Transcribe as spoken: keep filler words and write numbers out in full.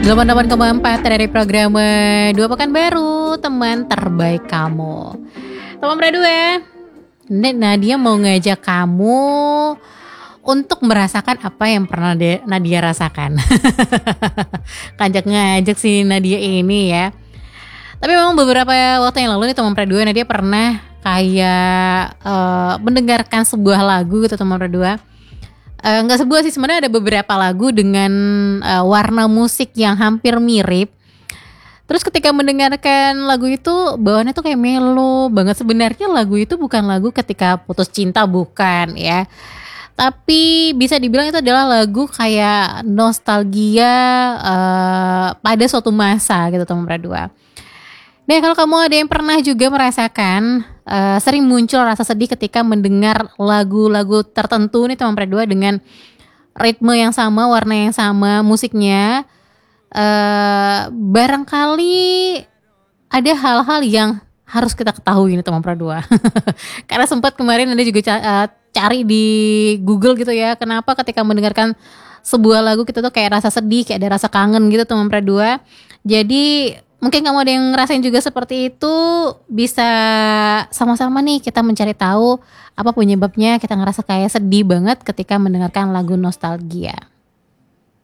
delapan puluh delapan koma empat dari program eh, Dua Pekan Baru, teman terbaik kamu. Teman berdua, Nek Nadia mau ngajak kamu untuk merasakan apa yang pernah de- Nadia rasakan. Ngajak-ngajak si Nadia ini ya. Tapi memang beberapa waktu yang lalu nih teman berdua, Nadia pernah kayak uh, mendengarkan sebuah lagu gitu teman berdua. Uh, nggak sebuah sih, sebenarnya ada beberapa lagu dengan uh, warna musik yang hampir mirip. Terus ketika mendengarkan lagu itu bawaannya tuh kayak melo banget. Sebenarnya lagu itu bukan lagu ketika putus cinta, bukan ya. Tapi bisa dibilang itu adalah lagu kayak nostalgia uh, pada suatu masa gitu teman berdua. Nah, kalau kamu ada yang pernah juga merasakan uh, sering muncul rasa sedih ketika mendengar lagu-lagu tertentu nih teman berdua dengan ritme yang sama, warna yang sama, musiknya, uh, barangkali ada hal-hal yang harus kita ketahui nih teman berdua. Karena sempat kemarin ada juga ca- uh, cari di Google gitu ya, kenapa ketika mendengarkan sebuah lagu kita tuh kayak rasa sedih, kayak ada rasa kangen gitu teman berdua. Jadi mungkin kamu ada yang ngerasain juga seperti itu, bisa sama-sama nih kita mencari tahu apa penyebabnya kita ngerasa kayak sedih banget ketika mendengarkan lagu nostalgia.